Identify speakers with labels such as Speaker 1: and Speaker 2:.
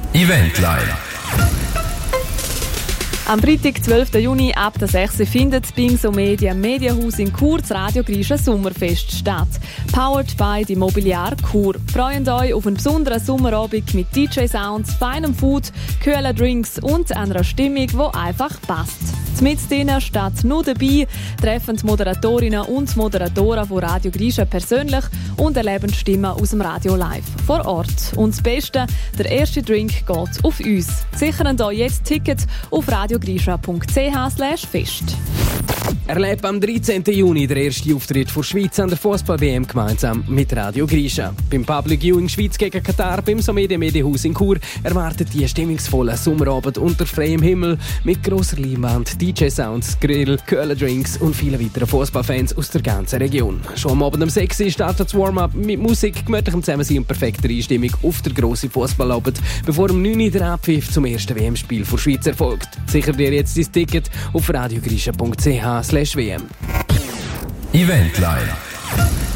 Speaker 1: Eventline.
Speaker 2: Am Freitag, 12. Juni ab der 6. findet das Bingso Media Medienhaus in Chur das Radio Grischa Sommerfest statt. Powered by die Mobiliar Chur. Freut euch auf einen besonderen Sommerabend mit DJ-Sounds, feinem Food, kühlen Drinks und einer Stimmung, die einfach passt. Mit drinnen steht nur dabei, treffen die Moderatorinnen und Moderatoren von Radio Grischa persönlich und erleben Stimmen aus dem Radio live vor Ort. Und das Beste, der erste Drink geht auf uns. Sichern euch jetzt Tickets auf radiogrischa.ch/fest.
Speaker 3: Erlebt am 13. Juni der erste Auftritt der Schweiz an der Fußball-WM gemeinsam mit Radio Grischa. Beim Public Viewing Schweiz gegen Katar beim Medienhaus in Chur erwartet die stimmungsvolle Sommerabend unter freiem Himmel mit grosser Leinwand, DJ-Sounds, Grill, kühlen Drinks und vielen weiteren Fußballfans aus der ganzen Region. Schon am Abend um 6 Uhr startet das Warm-up mit Musik, gemütlichem Zusammensein und perfekter Einstimmung auf der grossen Fußballabend, bevor um 9 Uhr der Abpfiff zum ersten WM-Spiel der Schweiz erfolgt. Sicher dir jetzt dein Ticket auf radiogrischa.ch/WM.
Speaker 1: Eventline.